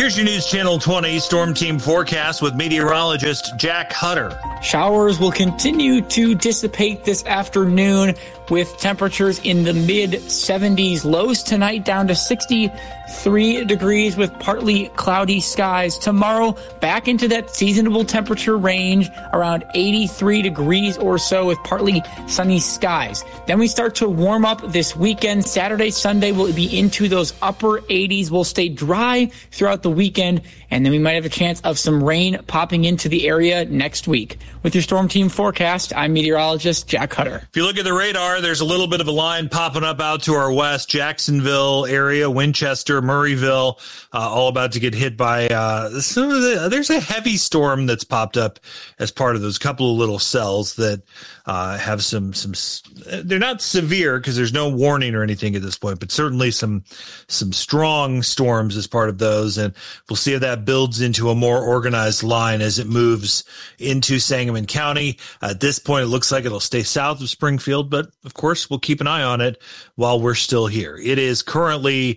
Here's your News Channel 20 Storm Team forecast with meteorologist Jack Hutter. Showers will continue to dissipate this afternoon with temperatures in the mid-70s. Lows tonight down to 63 degrees with partly cloudy skies. Tomorrow, back into that seasonable temperature range, around 83 degrees or so with partly sunny skies. Then we start to warm up this weekend. Saturday, Sunday will be into those upper 80s. We'll stay dry throughout the weekend, and then we might have a chance of some rain popping into the area next week. With your Storm Team forecast, I'm meteorologist Jack Hutter. If you look at the radar, there's a little bit of a line popping up out to our west, Jacksonville area, Winchester, Murrayville, all about to get hit by there's a heavy storm that's popped up as part of those couple of little cells that have some they're not severe because there's no warning or anything at this point, but certainly some strong storms as part of those. And we'll see if that builds into a more organized line as it moves into Sangamon County. At this point, it looks like it'll stay south of Springfield, but of course, we'll keep an eye on it while we're still here. It is currently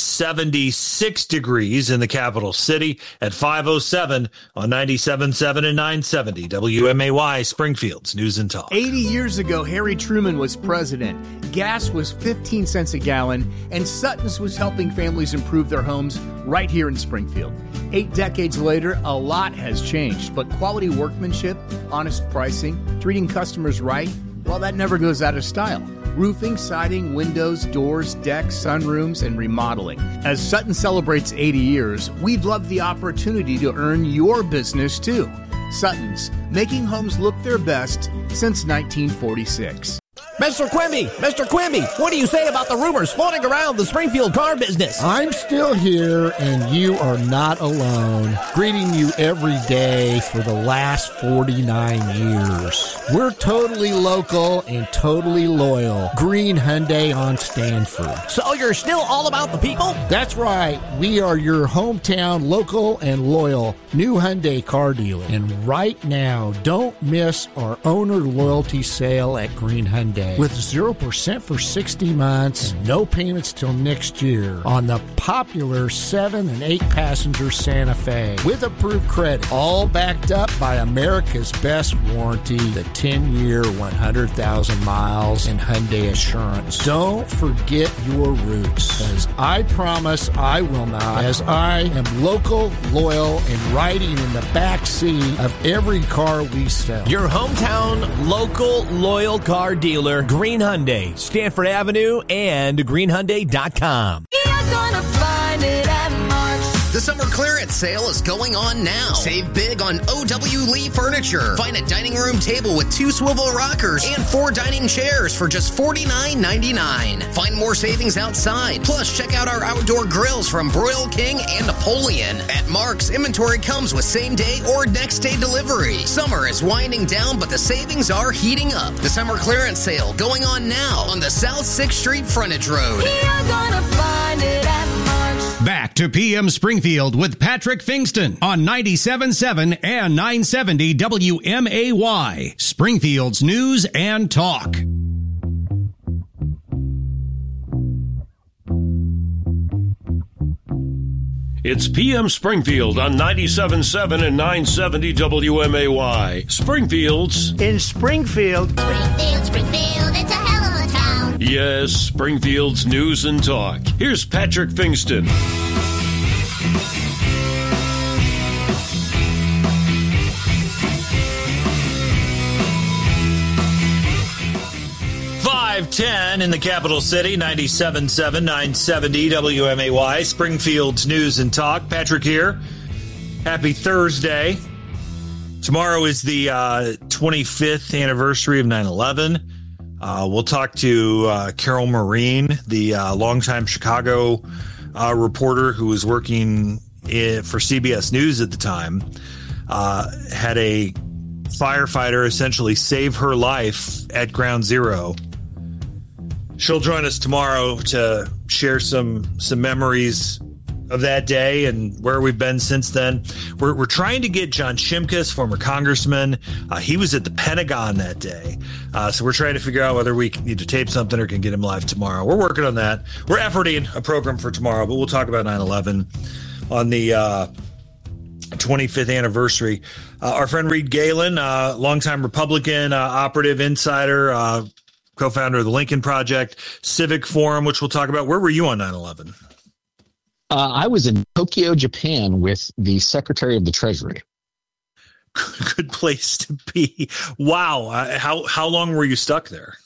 76 degrees in the capital city at 5:07 on 97.7 and 970 WMAY, Springfield's News and Talk. 80 years ago, Harry Truman was president. Gas was 15 cents a gallon, and Sutton's was helping families improve their homes right here in Springfield. 8 decades later, a lot has changed, but quality workmanship, honest pricing, treating customers right, well, that never goes out of style. Roofing, siding, windows, doors, decks, sunrooms, and remodeling. As Sutton celebrates 80 years, we'd love the opportunity to earn your business too. Sutton's, making homes look their best since 1946. Mr. Quimby, what do you say about the rumors floating around the Springfield car business? I'm still here, and you are not alone. Greeting you every day for the last 49 years. We're totally local and totally loyal. Green Hyundai on Stanford. So you're still all about the people? That's right. We are your hometown local and loyal new Hyundai car dealer. And right now, don't miss our owner loyalty sale at Green Hyundai. With 0% for 60 months, no payments till next year on the popular 7 and 8 passenger Santa Fe with approved credit, all backed up by America's best warranty, the 10-year, 100,000 miles in Hyundai Assurance. Don't forget your roots, as I promise I will not, as I am local, loyal, and riding in the back seat of every car we sell. Your hometown local loyal car dealer, Green Hyundai, Stanford Avenue, and greenhyundai.com. You're gonna find it at Mark's. The summer clearance sale is going on now. Save big on O.W. Lee Furniture. Find a dining room table with 2 swivel rockers and 4 dining chairs for just $49.99. Find more savings outside. Plus, check out our outdoor grills from Broil King and Napoleon. At Mark's, inventory comes with same-day or next-day delivery. Summer is winding down, but the savings are heating up. The summer clearance sale going on now on the South 6th Street Frontage Road. You're gonna find it at Mark's. Back to PM Springfield with Patrick Fingston on 97.7 and 970 WMAY, Springfield's News and Talk. It's PM Springfield on 97.7 and 970 WMAY. Springfield's In Springfield. Springfield, it's a hell of a town. Yes, Springfield's News and Talk. Here's Patrick Fingston. .10 in the capital city, 97.7, 970 WMAY, Springfield's News and Talk. Patrick here. Happy Thursday. Tomorrow is the 25th anniversary of 9/11. We'll talk to Carol Maureen, the longtime Chicago reporter who was working for CBS News at the time. Had a firefighter essentially save her life at Ground Zero. She'll join us tomorrow to share some memories of that day and where we've been since then. We're trying to get John Shimkus, former congressman. He was at the Pentagon that day. So we're trying to figure out whether we need to tape something or can get him live tomorrow. We're working on that. We're efforting a program for tomorrow, but we'll talk about 9/11. on the 25th anniversary. Our friend Reed Galen, longtime Republican operative insider, co-founder of the Lincoln Project, Civic Forum, which we'll talk about. Where were you on 9/11? I was in Tokyo, Japan with the Secretary of the Treasury. Good place to be. Wow. How long were you stuck there?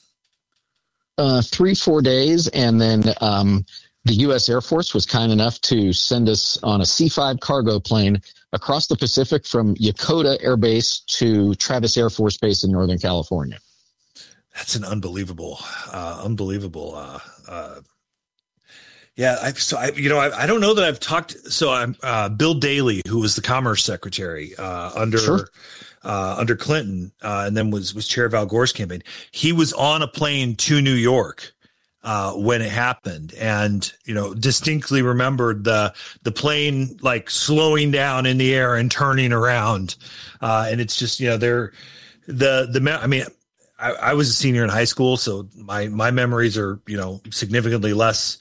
3-4 days. And then the U.S. Air Force was kind enough to send us on a C-5 cargo plane across the Pacific from Yokota Air Base to Travis Air Force Base in Northern California. That's an unbelievable. Yeah, I don't know that I've talked. So I'm Bill Daley, who was the Commerce Secretary under Clinton, and then was chair of Al Gore's campaign. He was on a plane to New York when it happened, and distinctly remembered the plane like slowing down in the air and turning around, and it's just I was a senior in high school, so my memories are significantly less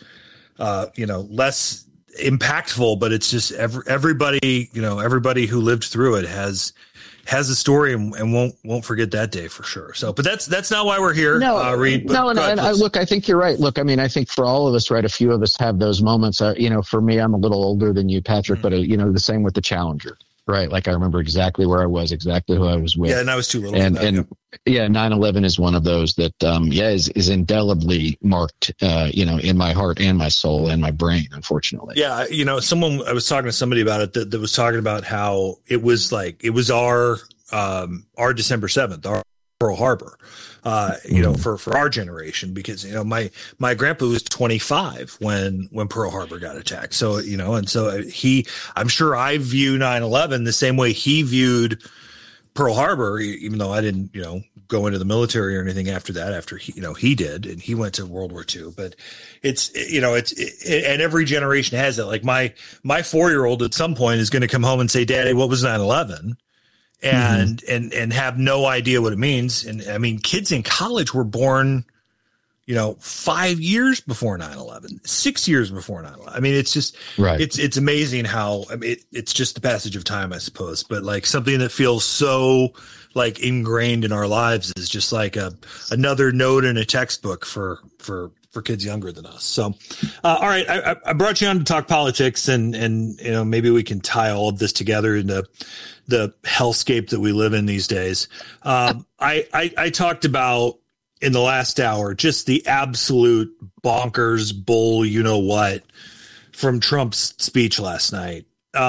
impactful, but it's just everybody who lived through it has a story and won't forget that day for sure. So, but that's not why we're here. Reed. Look, I think you're right. Look, I mean, I think for all of us, right, a few of us have those moments. For me, I'm a little older than you, Patrick, but the same with the Challenger, right? Like I remember exactly where I was, exactly who I was with. Yeah, and I was too little. And 9/11 is one of those that is indelibly marked, in my heart and my soul and my brain, unfortunately. Yeah, I was talking to somebody about it that was talking about how it was our December 7th, our Pearl Harbor, for our generation, because my grandpa was 25 when Pearl Harbor got attacked. So I'm sure I view 9/11 the same way he viewed Pearl Harbor, even though I didn't, go into the military or anything after that, after he did, and he went to World War II. But it's and every generation has it. Like my 4-year-old at some point is going to come home and say, "Daddy, what was 9/11?" And have no idea what it means. And I mean, kids in college were born, 5 years before 9/11, 6 years before 9/11. I mean, it's just, right. It's amazing how, it's just the passage of time, I suppose, but like something that feels so like ingrained in our lives is just like another note in a textbook for kids younger than us. So, all right. I brought you on to talk politics and maybe we can tie all of this together into the hellscape that we live in these days. I talked about in the last hour, just the absolute bonkers bull, what from Trump's speech last night.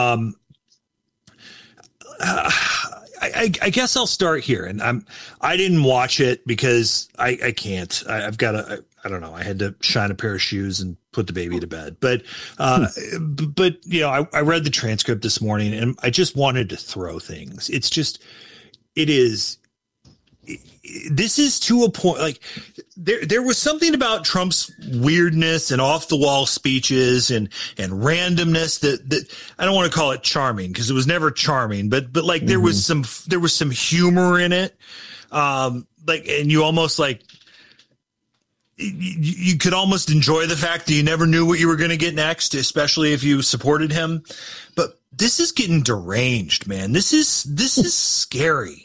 I guess I'll start here, and I didn't watch it because I can't. I've got to. I don't know. I had to shine a pair of shoes and put the baby to bed. But I read the transcript this morning, and I just wanted to throw things. It's just, it is. This is to a point, like there was something about Trump's weirdness and off the wall speeches and randomness that I don't want to call it charming because it was never charming, but like there was some humor in it. And you almost like, you could almost enjoy the fact that you never knew what you were going to get next, especially if you supported him. But this is getting deranged, man. This is scary.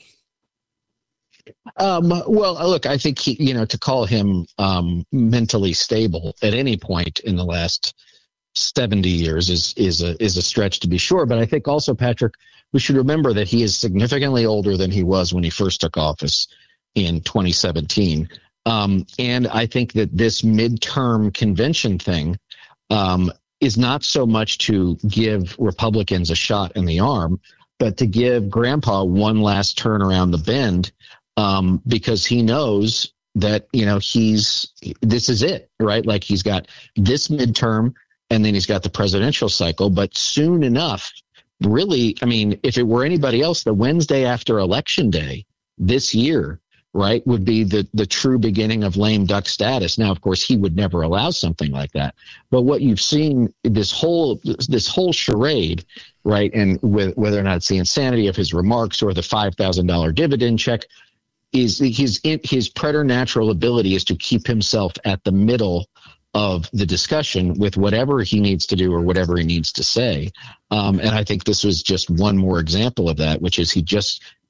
Well, look, I think to call him mentally stable at any point in the last 70 years is a stretch, to be sure. But I think also, Patrick, we should remember that he is significantly older than he was when he first took office in 2017. And I think that this midterm convention thing is not so much to give Republicans a shot in the arm, but to give Grandpa one last turn around the bend. Because he knows that, this is it, right? Like he's got this midterm and then he's got the presidential cycle, but soon enough, really, I mean, if it were anybody else, the Wednesday after Election Day this year, right, would be the true beginning of lame duck status. Now, of course, he would never allow something like that. But what you've seen, this whole charade, right, and whether or not it's the insanity of his remarks or the $5,000 dividend check, is his preternatural ability is to keep himself at the middle of the discussion with whatever he needs to do or whatever he needs to say. And I think this was just one more example of that, which is he just